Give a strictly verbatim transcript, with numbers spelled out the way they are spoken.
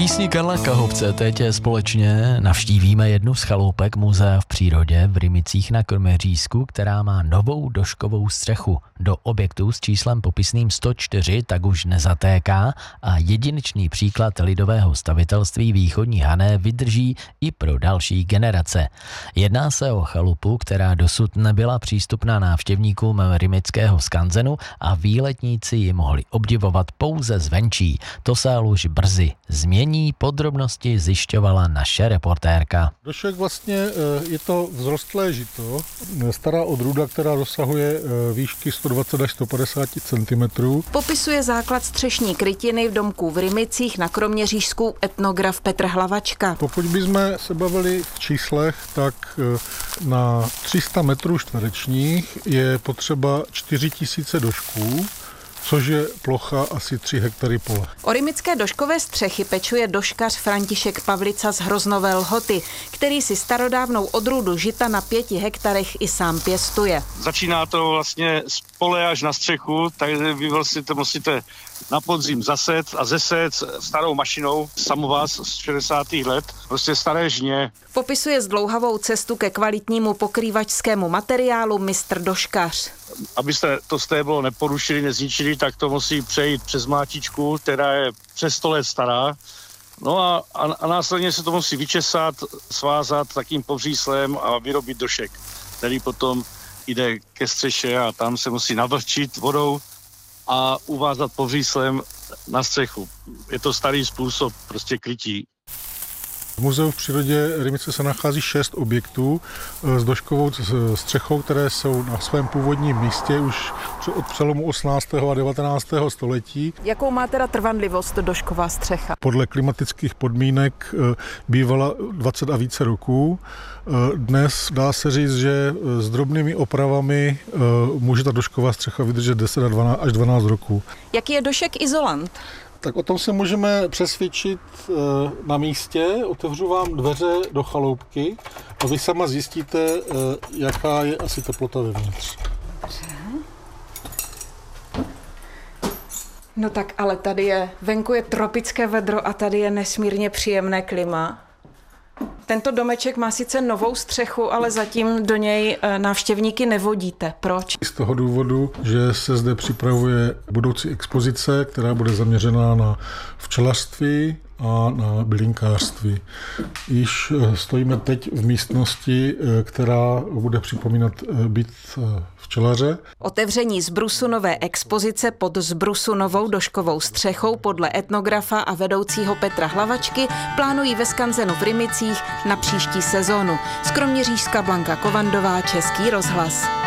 písni Karla Kahobce teď společně navštívíme jednu z chaloupek muzea v přírodě v Rymicích na Kroměřížsku, která má novou doškovou střechu. Do objektu s číslem popisným sto čtyři tak už nezatéká a jedinečný příklad lidového stavitelství východní Hané vydrží i pro další generace. Jedná se o chalupu, která dosud nebyla přístupná návštěvníkům Rymického skanzenu a výletníci ji mohli obdivovat pouze zvenčí. To se ale už brzy změní, podrobnosti zjišťovala naše reportérka. Došek vlastně je to vzrostlé žito, stará odrůda, která dosahuje výšky sto dvacet až sto padesát centimetrů. Popisuje základ střešní krytiny v domku v Rymicích na Kroměřížsku etnograf Petr Hlavačka. Pokud bychom se bavili v číslech, tak na tři sta metrů čtverečních je potřeba čtyři tisíce došků, což je plocha asi tři hektary pole. O rymické doškové střechy pečuje doškař František Pavlica z Hroznové Lhoty, který si starodávnou odrůdu žita na pěti hektarech i sám pěstuje. Začíná to vlastně z pole až na střechu, takže vy vlastně to musíte na podzim zaset a zeset starou mašinou, samovaz z šedesátých let, prostě staré žně. Popisuje zdlouhavou cestu ke kvalitnímu pokrývačskému materiálu mistr doškař. Abyste to stéblo neporušili, nezničili, tak to musí přejít přes mátičku, která je přes sto let stará. No a, a, a následně se to musí vyčesat, svázat takým povříslem a vyrobit došek, který potom jde ke střeše a tam se musí navlhčit vodou a uvázat povříslem na střechu. Je to starý způsob prostě krytí. V muzeu v přírodě Rymice se nachází šest objektů s doškovou střechou, které jsou na svém původním místě už od přelomu osmnáctého a devatenáctého století. Jakou má teda trvanlivost došková střecha? Podle klimatických podmínek bývala dvacet a více roků. Dnes dá se říct, že s drobnými opravami může ta došková střecha vydržet deset až dvanáct roků. Jaký je došek izolant? Tak o tom se můžeme přesvědčit na místě. Otevřu vám dveře do chaloupky a vy sama zjistíte, jaká je asi teplota vevnitř. No tak ale tady je, venku je tropické vedro a tady je nesmírně příjemné klima. Tento domeček má sice novou střechu, ale zatím do něj návštěvníky nevodíte. Proč? Z toho důvodu, že se zde připravuje budoucí expozice, která bude zaměřená na včelařství a na bylinkářství. Již stojíme teď v místnosti, která bude připomínat byt včelaře. Otevření zbrusunové expozice pod zbrusunovou doškovou střechou podle etnografa a vedoucího Petra Hlavačky plánují ve skanzenu v Rymicích na příští sezónu. Z Kroměřížska Blanka Kovandová, Český rozhlas.